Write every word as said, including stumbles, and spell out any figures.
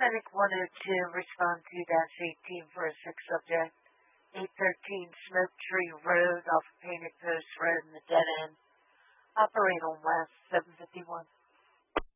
Medic one oh two, respond to dash eighteen for a sick subject. eight thirteen Smoke Tree Road off of Painted Post Road in the dead end. Operate on West seven fifty-one.